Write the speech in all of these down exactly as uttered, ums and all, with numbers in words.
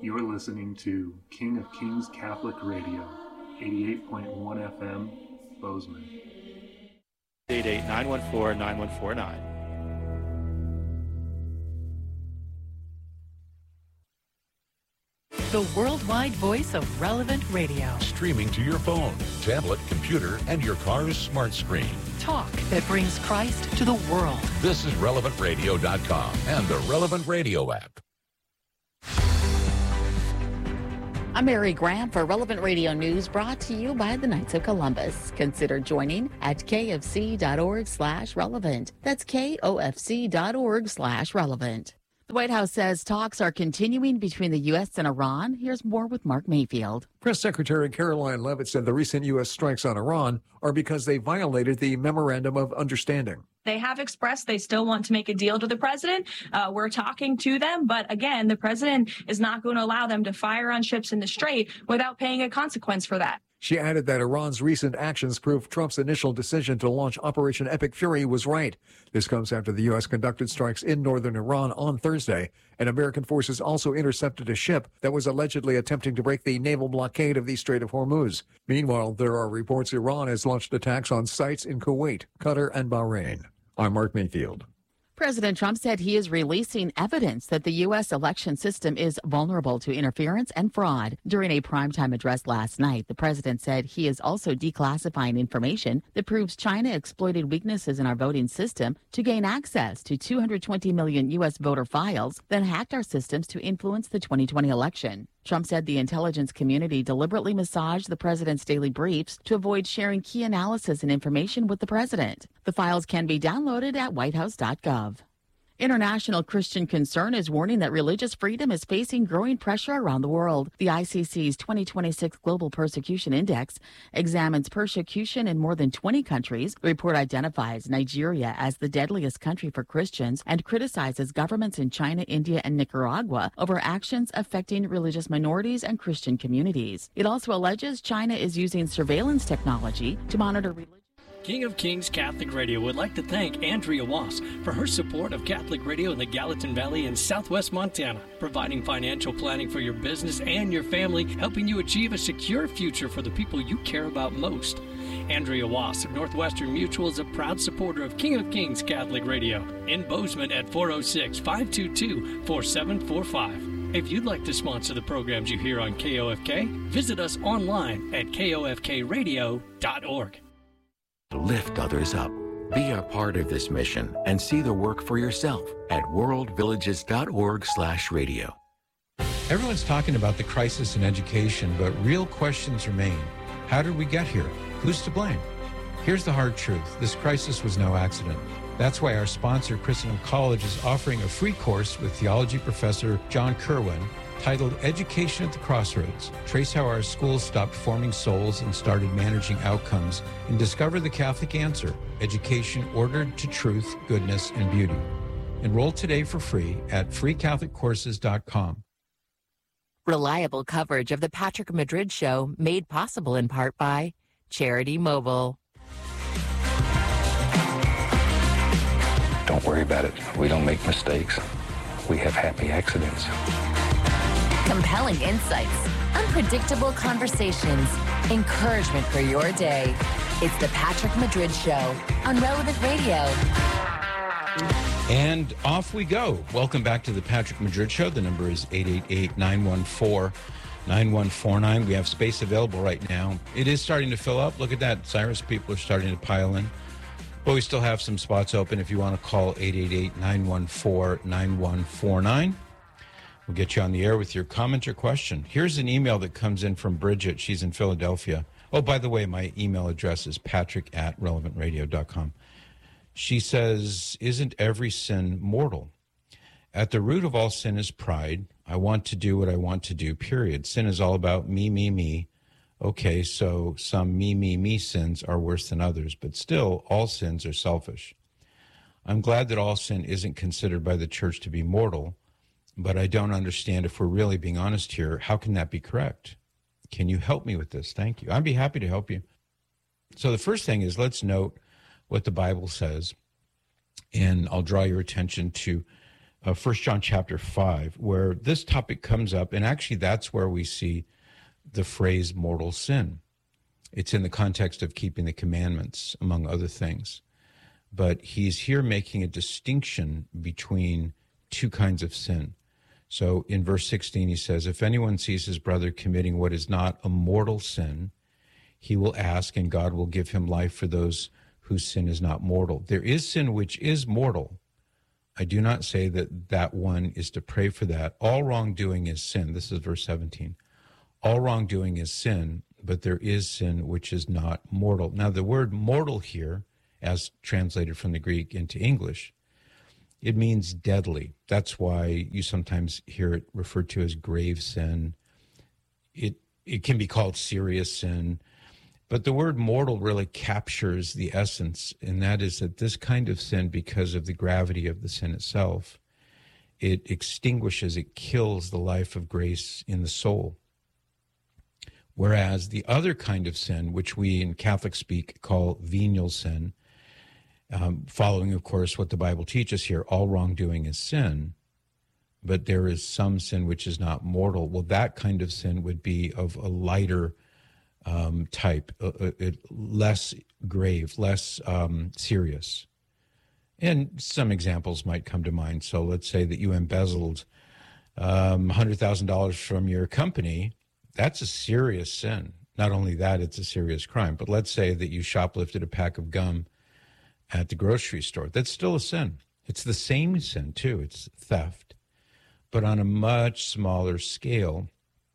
You're listening to King of Kings Catholic Radio, eighty-eight point one F M, Bozeman. eight eight nine one four nine one four nine. The worldwide voice of Relevant Radio. Streaming to your phone, tablet, computer, and your car's smart screen. Talk that brings Christ to the world. This is relevant radio dot com and the Relevant Radio app. I'm Mary Graham for Relevant Radio News, brought to you by the Knights of Columbus. Consider joining at kfc.org slash relevant. That's kofc.org slash relevant. The White House says talks are continuing between the U S and Iran. Here's more with Mark Mayfield. Press Secretary Caroline Leavitt said the recent U S strikes on Iran are because they violated the Memorandum of Understanding. They have expressed they still want to make a deal to the president. Uh, we're talking to them. But again, the president is not going to allow them to fire on ships in the Strait without paying a consequence for that. She added that Iran's recent actions prove Trump's initial decision to launch Operation Epic Fury was right. This comes after the U S conducted strikes in northern Iran on Thursday, and American forces also intercepted a ship that was allegedly attempting to break the naval blockade of the Strait of Hormuz. Meanwhile, there are reports Iran has launched attacks on sites in Kuwait, Qatar, and Bahrain. I'm Mark Mayfield. President Trump said he is releasing evidence that the U S election system is vulnerable to interference and fraud. During a primetime address last night, the president said he is also declassifying information that proves China exploited weaknesses in our voting system to gain access to two hundred twenty million U S voter files, then hacked our systems to influence the twenty twenty election. Trump said the intelligence community deliberately massaged the president's daily briefs to avoid sharing key analysis and information with the president. The files can be downloaded at white house dot gov. International Christian Concern is warning that religious freedom is facing growing pressure around the world. The I C C's twenty twenty-six Global Persecution Index examines persecution in more than twenty countries. The report identifies Nigeria as the deadliest country for Christians and criticizes governments in China, India, and Nicaragua over actions affecting religious minorities and Christian communities. It also alleges China is using surveillance technology to monitor religion. King of Kings Catholic Radio would like to thank Andrea Wass for her support of Catholic Radio in the Gallatin Valley in southwest Montana, providing financial planning for your business and your family, helping you achieve a secure future for the people you care about most. Andrea Wass of Northwestern Mutual is a proud supporter of King of Kings Catholic Radio in Bozeman at four oh six, five two two, four seven four five. If you'd like to sponsor the programs you hear on K O F K, visit us online at K O F K radio dot org. Lift others up. Be a part of this mission and see the work for yourself at world villages dot org slash radio. Everyone's talking about the crisis in education, but real questions remain. How did we get here? Who's to blame? Here's the hard truth. This crisis was no accident. That's why our sponsor, Christendom College, is offering a free course with theology professor John Kerwin titled Education at the Crossroads. Trace how our schools stopped forming souls and started managing outcomes, and discover the Catholic answer, education ordered to truth, goodness, and beauty. Enroll today for free at free catholic courses dot com. Reliable coverage of the Patrick Madrid Show, made possible in part by Charity Mobile. Don't worry about it. We don't make mistakes. We have happy accidents. Compelling insights, unpredictable conversations, encouragement for your day. It's the Patrick Madrid Show on Relevant Radio. And off we go. Welcome back to the Patrick Madrid Show. The number is eight eight eight, nine one four, nine one four nine. We have space available right now. It is starting to fill up. Look at that. Cyrus, people are starting to pile in. But we still have some spots open if you want to call eight eight eight, nine one four, nine one four nine. We'll get you on the air with your comment or question. Here's an email that comes in from Bridget. She's in Philadelphia. Oh, by the way, my email address is patrick at relevant radio dot com. She says, isn't every sin mortal? At the root of all sin is pride. I want to do what I want to do, period. Sin is all about me, me, me. Okay, so some me, me, me sins are worse than others, but still, all sins are selfish. I'm glad that all sin isn't considered by the church to be mortal, but I don't understand, if we're really being honest here, how can that be correct? Can you help me with this? Thank you. I'd be happy to help you. So the first thing is, let's note what the Bible says, and I'll draw your attention to uh, First John chapter five, where this topic comes up, and actually that's where we see the phrase mortal sin. It's in the context of keeping the commandments, among other things. But he's here making a distinction between two kinds of sin. So in verse sixteen, he says, if anyone sees his brother committing what is not a mortal sin, he will ask, and God will give him life for those whose sin is not mortal. There is sin which is mortal. I do not say that that one is to pray for that. All wrongdoing is sin. This is verse seventeen. All wrongdoing is sin, but there is sin which is not mortal. Now, the word mortal here, as translated from the Greek into English, it means deadly. That's why you sometimes hear it referred to as grave sin. It it can be called serious sin. But the word mortal really captures the essence, and that is that this kind of sin, because of the gravity of the sin itself, it extinguishes, it kills the life of grace in the soul. Whereas the other kind of sin, which we in Catholic speak call venial sin, um, following, of course, what the Bible teaches here, all wrongdoing is sin, but there is some sin which is not mortal. Well, that kind of sin would be of a lighter um, type, uh, uh, less grave, less um, serious. And some examples might come to mind. So let's say that you embezzled um, one hundred thousand dollars from your company. That's a serious sin. Not only that, it's a serious crime. But let's say that you shoplifted a pack of gum at the grocery store. That's still a sin. It's the same sin, too. It's theft, but on a much smaller scale.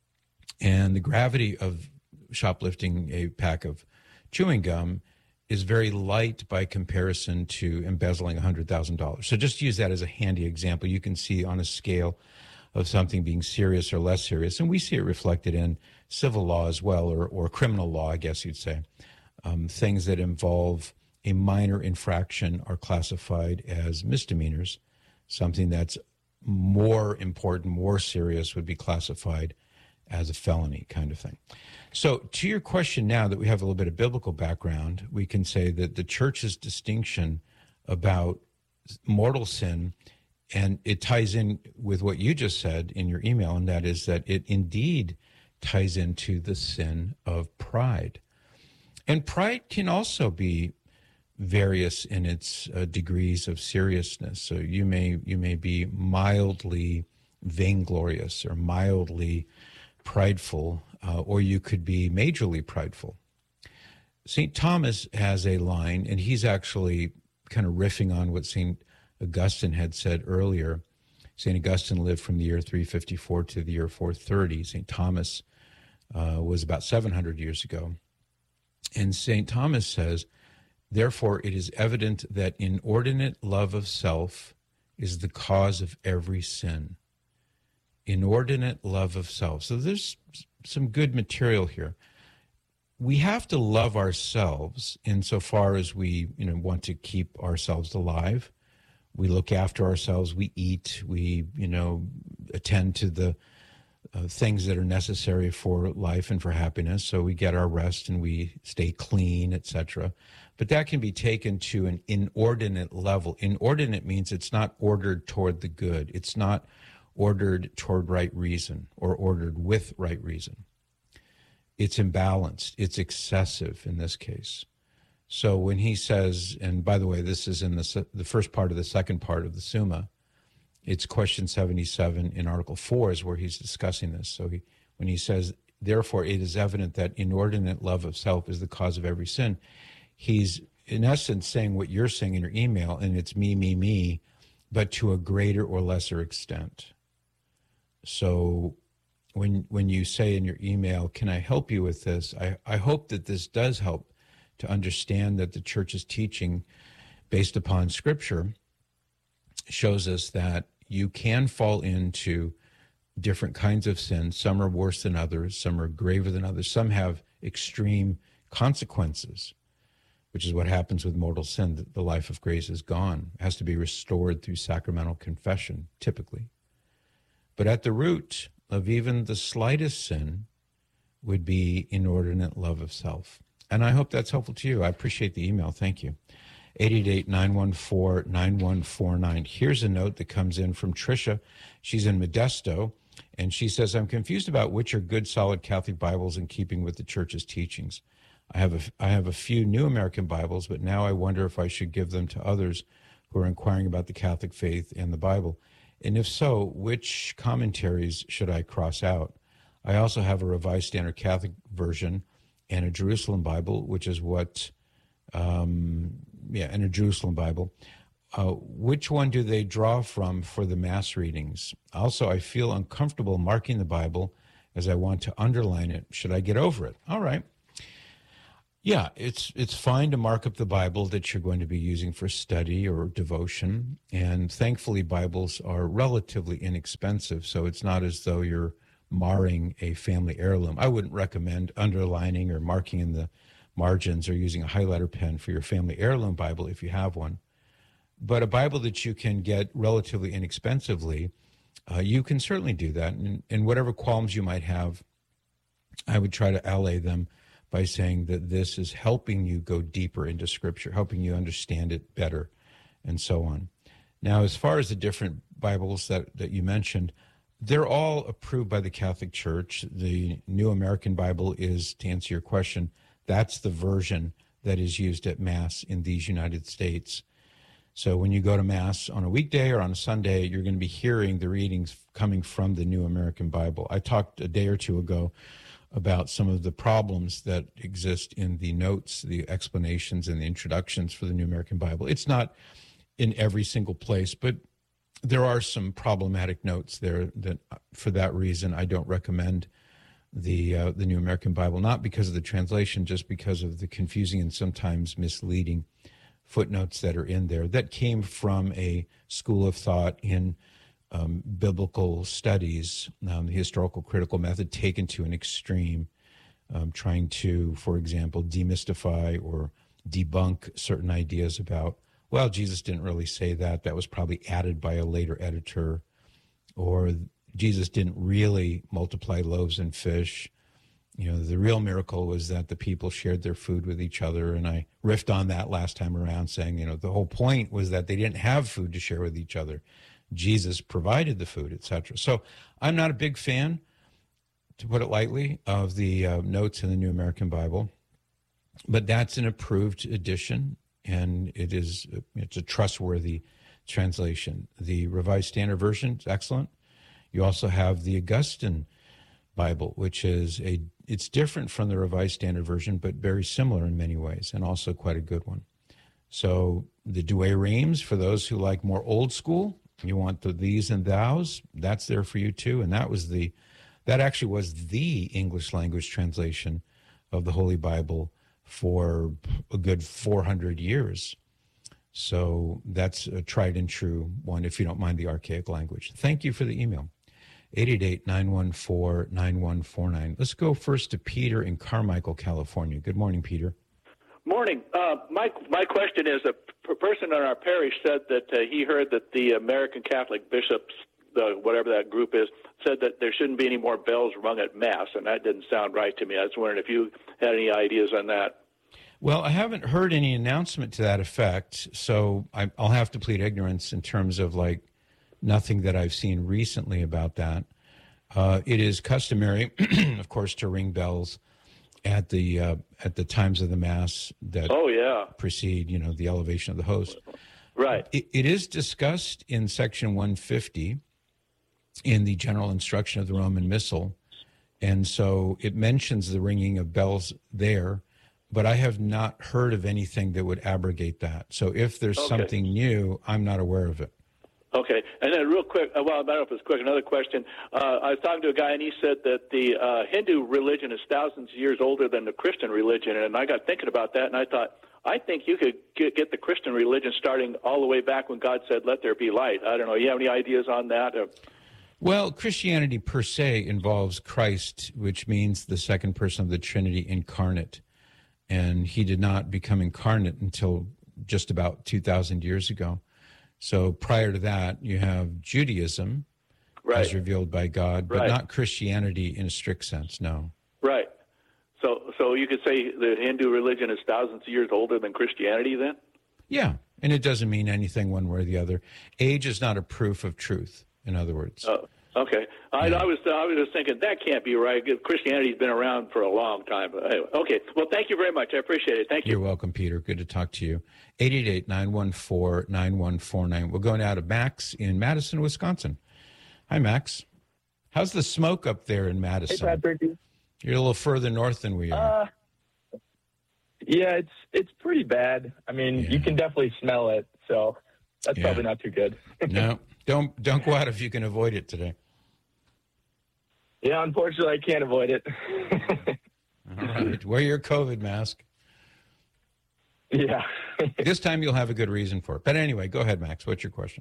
And the gravity of shoplifting a pack of chewing gum is very light by comparison to embezzling one hundred thousand dollars. So just use that as a handy example. You can see on a scale of something being serious or less serious. And we see it reflected in civil law as well, or, or criminal law, I guess you'd say. Um, things that involve a minor infraction are classified as misdemeanors. Something that's more important, more serious would be classified as a felony kind of thing. So to your question, now that we have a little bit of biblical background, we can say that the church's distinction about mortal sin, and it ties in with what you just said in your email, and that is that it indeed ties into the sin of pride. And pride can also be various in its uh, degrees of seriousness. So you may you may be mildly vainglorious or mildly prideful, uh, or you could be majorly prideful. Saint Thomas has a line, and he's actually kind of riffing on what Saint Augustine had said earlier. Saint Augustine lived from the year three fifty-four to the year four thirty. Saint Thomas uh, was about seven hundred years ago. And Saint Thomas says, therefore, it is evident that inordinate love of self is the cause of every sin. Inordinate love of self. So there's some good material here. We have to love ourselves insofar as we, you know, want to keep ourselves alive. We look after ourselves. We eat. We, you know, attend to the uh, things that are necessary for life and for happiness. So we get our rest and we stay clean, et cetera. But that can be taken to an inordinate level. Inordinate means it's not ordered toward the good. It's not ordered toward right reason or ordered with right reason. It's imbalanced. It's excessive in this case. So when he says, and by the way, this is in the, the first part of the second part of the Summa, it's question seventy-seven in Article four is where he's discussing this. So he, when he says, therefore, it is evident that inordinate love of self is the cause of every sin, he's in essence saying what you're saying in your email, and it's me, me, me, but to a greater or lesser extent. So when when you say in your email, can I help you with this? I, I hope that this does help to understand that the church's teaching based upon Scripture shows us that you can fall into different kinds of sins. Some are worse than others. Some are graver than others. Some have extreme consequences, which is what happens with mortal sin. The life of grace is gone. It has to be restored through sacramental confession, typically. But at the root of even the slightest sin would be inordinate love of self. And I hope that's helpful to you. I appreciate the email. Thank you. eight eight eight, nine one four, nine one four nine. Here's a note that comes in from Tricia. She's in Modesto, and she says, I'm confused about which are good, solid Catholic Bibles in keeping with the Church's teachings. I have a, I have a few New American Bibles, but now I wonder if I should give them to others who are inquiring about the Catholic faith and the Bible. And if so, which commentaries should I cross out? I also have a Revised Standard Catholic version and a Jerusalem Bible, which is what, um, yeah, and a Jerusalem Bible. Uh, which one do they draw from for the Mass readings? Also, I feel uncomfortable marking the Bible as I want to underline it. Should I get over it? All right. Yeah, it's it's fine to mark up the Bible that you're going to be using for study or devotion. And thankfully, Bibles are relatively inexpensive, so it's not as though you're marring a family heirloom. I wouldn't recommend underlining or marking in the margins or using a highlighter pen for your family heirloom Bible if you have one. But a Bible that you can get relatively inexpensively, uh, you can certainly do that. And, and whatever qualms you might have, I would try to allay them by saying that this is helping you go deeper into Scripture, helping you understand it better, and so on. Now, as far as the different Bibles that, that you mentioned, they're all approved by the Catholic Church. The New American Bible is, to answer your question, that's the version that is used at Mass in these United States. So when you go to Mass on a weekday or on a Sunday, you're going to be hearing the readings coming from the New American Bible. I talked a day or two ago about some of the problems that exist in the notes, the explanations, and the introductions for the New American Bible. It's not in every single place, but there are some problematic notes there that, for that reason, I don't recommend the uh, the New American Bible, not because of the translation, just because of the confusing and sometimes misleading footnotes that are in there that came from a school of thought in um, biblical studies, um, the historical critical method taken to an extreme, um, trying to, for example, demystify or debunk certain ideas about, well, Jesus didn't really say that. That was probably added by a later editor. Or Jesus didn't really multiply loaves and fish. You know, the real miracle was that the people shared their food with each other. And I riffed on that last time around, saying, you know, the whole point was that they didn't have food to share with each other. Jesus provided the food, et cetera. So I'm not a big fan, to put it lightly, of the uh, notes in the New American Bible. But that's an approved edition, and it is it's a trustworthy translation. The Revised Standard Version is excellent. You also have the Augustine Bible, which is a it's different from the Revised Standard Version, but very similar in many ways, and also quite a good one. So the Douay-Rheims, for those who like more old school, you want the these and thous, that's there for you too. And that was the that actually was the English language translation of the Holy Bible for a good four hundred years. So that's a tried and true one, if you don't mind the archaic language. Thank you for the email. eight eight eight, nine one four, nine one four nine. Let's go first to Peter in Carmichael, California. Good morning, Peter. Morning. Uh, my my question is, a p- person in our parish said that uh, he heard that the American Catholic bishops, the, whatever that group is, said that there shouldn't be any more bells rung at Mass, and that didn't sound right to me. I was wondering if you had any ideas on that. Well, I haven't heard any announcement to that effect, so I, I'll have to plead ignorance in terms of, like, nothing that I've seen recently about that. Uh, it is customary, of course, to ring bells at the uh, at the times of the Mass that oh, yeah. precede, you know, the elevation of the host. Right. It, it is discussed in section one fifty in the general instruction of the Roman Missal, and so it mentions the ringing of bells there, but I have not heard of anything that would abrogate that. So if there's okay. something new, I'm not aware of it. Okay, and then real quick, well, I don't know if it's quick, another question. Uh, I was talking to a guy, and he said that the uh, Hindu religion is thousands of years older than the Christian religion, and I got thinking about that, and I thought, I think you could get, get the Christian religion starting all the way back when God said, let there be light. I don't know, you have any ideas on that? Or... Well, Christianity per se involves Christ, which means the second person of the Trinity incarnate, and he did not become incarnate until just about two thousand years ago. So prior to that, you have Judaism, right, as revealed by God, but right. not Christianity in a strict sense, no. Right. So so you could say the Hindu religion is thousands of years older than Christianity then? Yeah, and it doesn't mean anything one way or the other. Age is not a proof of truth, in other words. Oh, okay. I, Yeah. I was I was just thinking that can't be right. Christianity's been around for a long time. But anyway, okay. Well, thank you very much. I appreciate it. Thank you. You're welcome, Peter. Good to talk to you. eight eight eight, nine one four, nine one four nine. We're going out to Max in Madison, Wisconsin. Hi, Max. How's the smoke up there in Madison? Hey, Patrick. You're a little further north than we are. Uh, yeah, it's it's pretty bad. I mean, Yeah. you can definitely smell it, so that's Yeah. probably not too good. No, don't don't go out if you can avoid it today. Yeah, unfortunately, I can't avoid it. All right. Wear your COVID mask. Yeah. This time you'll have a good reason for it. But anyway, go ahead, Max. What's your question?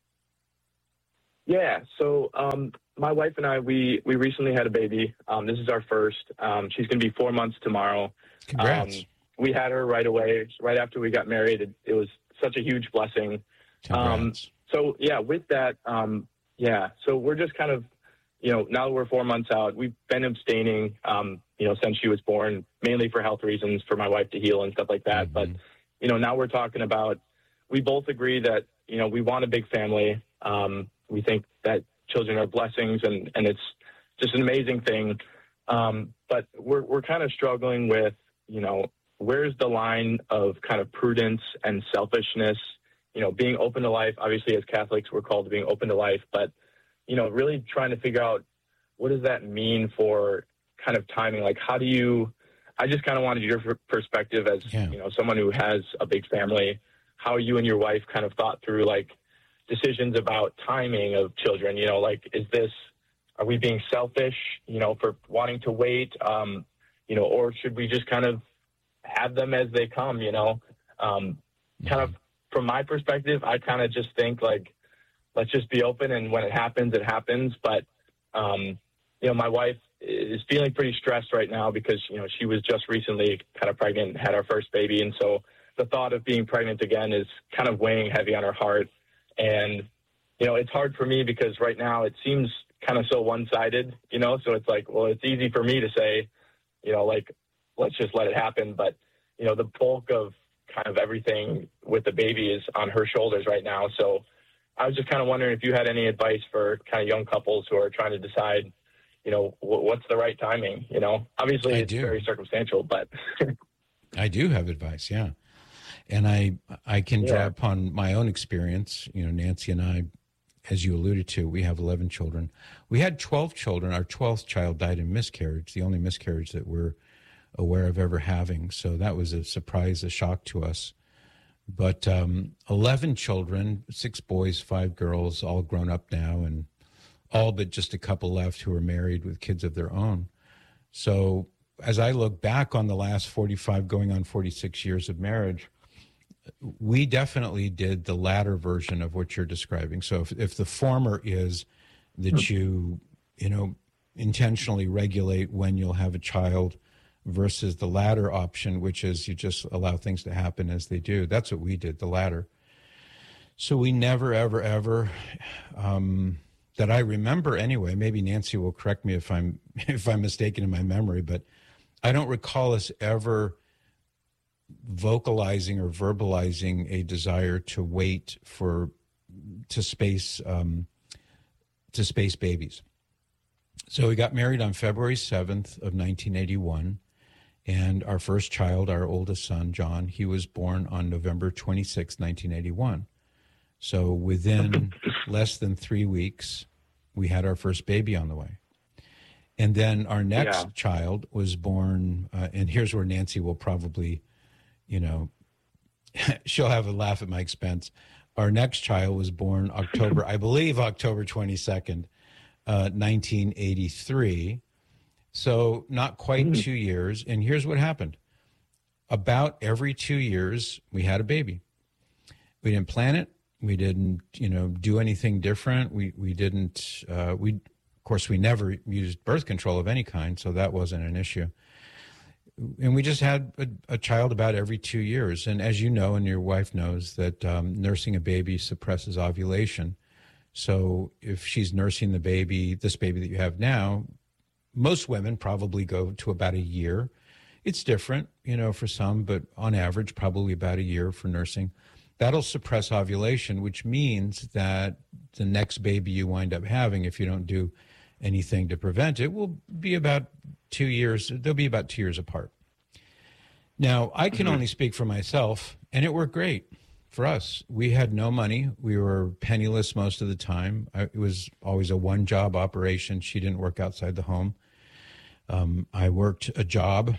Yeah, so um, my wife and I, we, we recently had a baby. Um, this is our first. Um, she's going to be four months tomorrow. Congrats. Um, we had her right away, right after we got married. It, it was such a huge blessing. Um, so, yeah, with that, um, yeah, so we're just kind of, you know, now that we're four months out, we've been abstaining, um, you know, since she was born, mainly for health reasons, for my wife to heal and stuff like that. But, you know, now we're talking about, we both agree that, you know, we want a big family. Um, we think that children are blessings, and, and it's just an amazing thing. Um, but we're, we're kind of struggling with, you know, where's the line of kind of prudence and selfishness, you know, being open to life. Obviously, as Catholics, we're called to being open to life, but, you know, really trying to figure out what does that mean for kind of timing? Like, how do you, I just kind of wanted your perspective as, Yeah. you know, someone who has a big family, how you and your wife kind of thought through, like, decisions about timing of children, you know, like, is this, are we being selfish, you know, for wanting to wait, um, you know, or should we just kind of have them as they come, you know? Um, kind of from my perspective, I kind of just think, like, let's just be open, and when it happens, it happens. But, um, you know, my wife is feeling pretty stressed right now because, you know, she was just recently kind of pregnant and had our first baby. And so the thought of being pregnant again is kind of weighing heavy on her heart. And, you know, it's hard for me because right now it seems kind of so one-sided, you know, so it's like, well, it's easy for me to say, you know, like, let's just let it happen. But, you know, the bulk of kind of everything with the baby is on her shoulders right now. So I was just kind of wondering if you had any advice for kind of young couples who are trying to decide, you know, w- what's the right timing, you know? Obviously, I it's do. very circumstantial, but... I do have advice, yeah. And I I can Yeah. draw upon my own experience. You know, Nancy and I, as you alluded to, we have eleven children. We had twelve children. Our twelfth child died in miscarriage, the only miscarriage that we're aware of ever having. So that was a surprise, a shock to us. But um, eleven children, six boys, five girls, all grown up now, and all but just a couple left who are married with kids of their own. So as I look back on the last forty-five, going on forty-six years of marriage, we definitely did the latter version of what you're describing. So if, if the former is that you, you know, intentionally regulate when you'll have a child versus the latter option, which is you just allow things to happen as they do. That's what we did, the latter. So we never, ever, ever, um, that I remember anyway, maybe Nancy will correct me if I'm, if I'm mistaken in my memory, but I don't recall us ever vocalizing or verbalizing a desire to wait for, to space, um, to space babies. So we got married on February seventh of nineteen eighty-one. And our first child, our oldest son, John, he was born on November twenty-sixth, nineteen eighty-one. So within less than three weeks, we had our first baby on the way. And then our next Yeah. child was born, uh, and here's where Nancy will probably, you know, she'll have a laugh at my expense. Our next child was born October, I believe October twenty-second, uh, nineteen eighty-three. So not quite two years. And here's what happened. About every two years, we had a baby. We didn't plan it. We didn't, you know, do anything different. We we didn't, uh, we, of course, we never used birth control of any kind, so that wasn't an issue. And we just had a, a child about every two years. And as you know, and your wife knows, that um, nursing a baby suppresses ovulation. So if she's nursing the baby, this baby that you have now, most women probably go to about a year. It's different, you know, for some, but on average, probably about a year for nursing. that'll suppress ovulation, which means that the next baby you wind up having, if you don't do anything to prevent it, will be about two years. They'll be about two years apart. Now, I can mm-hmm. only speak for myself, and it worked great for us. We had no money. We were penniless most of the time. I, it was always a one-job operation. She didn't work outside the home. Um, I worked a job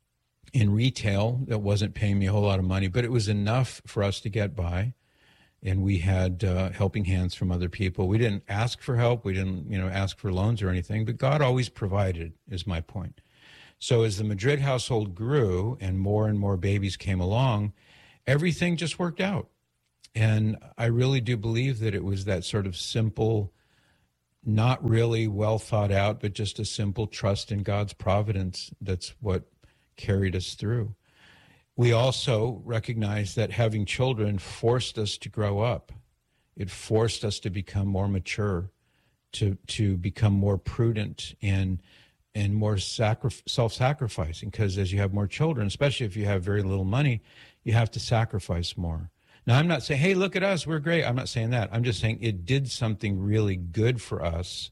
in retail that wasn't paying me a whole lot of money, but it was enough for us to get by. And we had uh, helping hands from other people. We didn't ask for help. We didn't, you know, ask for loans or anything, but God always provided, is my point. So as the Madrid household grew and more and more babies came along, everything just worked out. And I really do believe that it was that sort of simple, not really well thought out, but just a simple trust in God's providence that's what carried us through. We also recognize that having children forced us to grow up. It forced us to become more mature, to to become more prudent and and more sacri- self-sacrificing, because as you have more children, especially if you have very little money, you have to sacrifice more. Now, I'm not saying, hey, look at us, we're great. I'm not saying that. I'm just saying it did something really good for us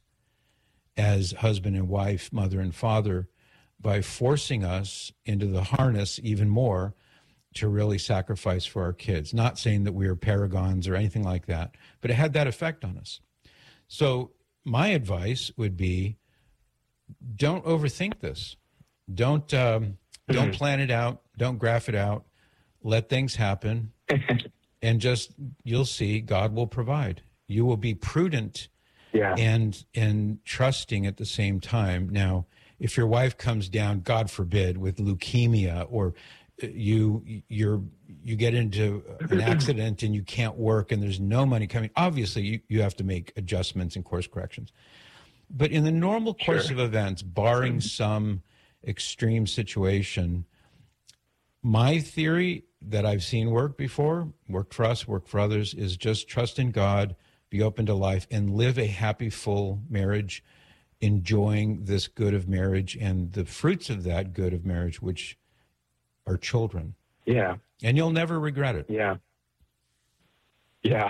as husband and wife, mother and father, by forcing us into the harness even more to really sacrifice for our kids. Not saying that we were paragons or anything like that, but it had that effect on us. So my advice would be, don't overthink this. Don't um, don't plan it out. Don't graph it out. Let things happen, and just you'll see God will provide. You will be prudent, yeah, and and trusting at the same time. Now, if your wife comes down, God forbid, with leukemia, or you you're you get into an accident and you can't work and there's no money coming, obviously you, you have to make adjustments and course corrections. But in the normal course sure. of events, barring some extreme situation, my theory that I've seen work before, worked for us, worked for others, is just trust in God, be open to life, and live a happy, full marriage, enjoying this good of marriage and the fruits of that good of marriage, which are children. Yeah. And you'll never regret it. Yeah. Yeah.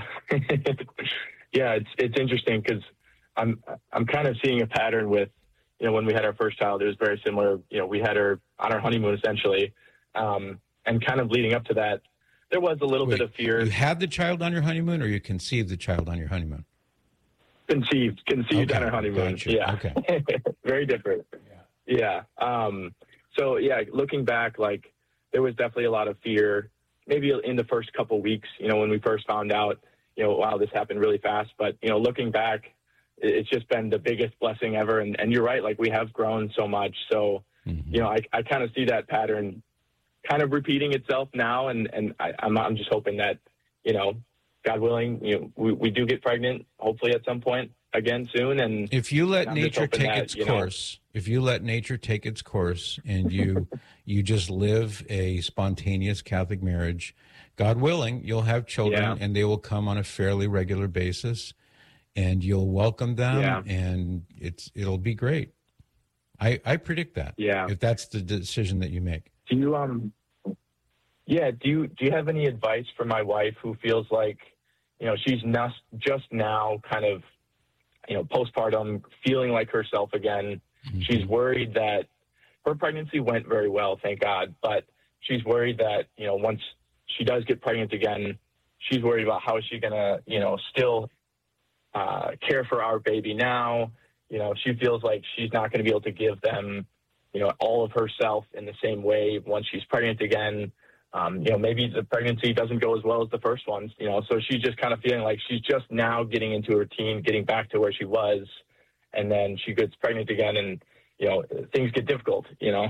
yeah, it's it's interesting because I'm I'm kind of seeing a pattern with, you know, when we had our first child, it was very similar. You know, we had her on our honeymoon essentially, um, and kind of leading up to that, there was a little Wait, bit of fear. You had the child on your honeymoon, or you conceived the child on your honeymoon? Conceived, conceived okay. on our honeymoon. Gotcha. Yeah, okay, very different. Yeah. yeah. Um, so yeah, looking back, like there was definitely a lot of fear. Maybe in the first couple weeks, you know, when we first found out, you know, wow, this happened really fast. But you know, looking back, it's just been the biggest blessing ever. And, and you're right, like we have grown so much. So, mm-hmm. you know, I, I kind of see that pattern kind of repeating itself now. And, and I, I'm, I'm just hoping that, you know, God willing, you know, we, we do get pregnant, hopefully at some point again soon. And if you let I'm nature take that, its course, know, if you let nature take its course and you, you just live a spontaneous Catholic marriage, God willing, you'll have children yeah. and they will come on a fairly regular basis. And you'll welcome them, yeah. and it's it'll be great. I, I predict that. Yeah. If that's the decision that you make. Do you um? Yeah. Do you do you have any advice for my wife who feels like, you know, she's not just now kind of, you know, postpartum, feeling like herself again. Mm-hmm. She's worried that her pregnancy went very well, thank God, but she's worried that, you know, once she does get pregnant again, she's worried about how is she gonna, you know, still. Uh, care for our baby now. You know, she feels like she's not going to be able to give them, you know, all of herself in the same way once she's pregnant again. Um, you know, maybe the pregnancy doesn't go as well as the first ones, you know, so she's just kind of feeling like she's just now getting into a routine, getting back to where she was. And then she gets pregnant again and, you know, things get difficult, you know.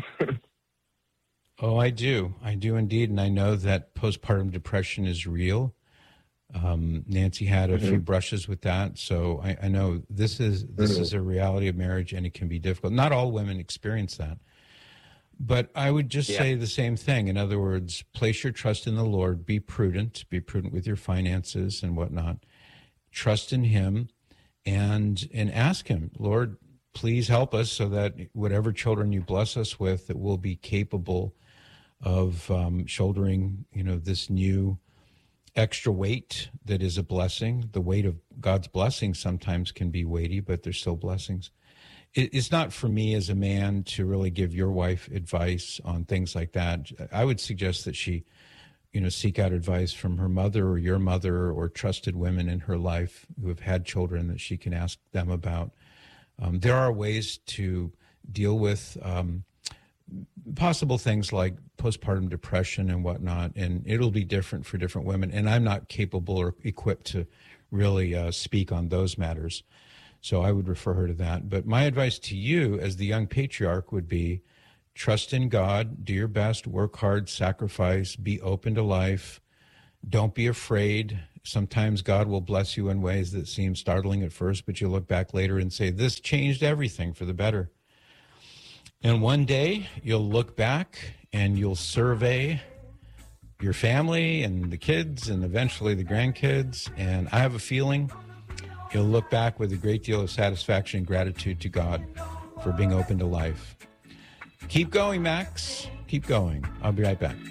Oh, I do. I do indeed. And I know that postpartum depression is real. Um, Nancy had a mm-hmm. few brushes with that, so I, I know this is this mm-hmm. is a reality of marriage, and it can be difficult. Not all women experience that, but I would just yeah. say the same thing. In other words, place your trust in the Lord. Be prudent. Be prudent with your finances and whatnot. Trust in Him, and and ask Him, Lord, please help us so that whatever children you bless us with, that we'll be capable of um, shouldering, you know, this new extra weight that is a blessing. The weight of God's blessings sometimes can be weighty, but they're still blessings. It's not for me as a man to really give your wife advice on things like that. I would suggest that she, you know, seek out advice from her mother or your mother or trusted women in her life who have had children that she can ask them about. Um, there are ways to deal with um, possible things like postpartum depression and whatnot, and it'll be different for different women. And I'm not capable or equipped to really uh, speak on those matters. So I would refer her to that. But my advice to you as the young patriarch would be trust in God, do your best, work hard, sacrifice, be open to life. Don't be afraid. Sometimes God will bless you in ways that seem startling at first, but you look back later and say, this changed everything for the better. And one day you'll look back and you'll survey your family and the kids and eventually the grandkids. And I have a feeling you'll look back with a great deal of satisfaction and gratitude to God for being open to life. Keep going, Max. Keep going. I'll be right back.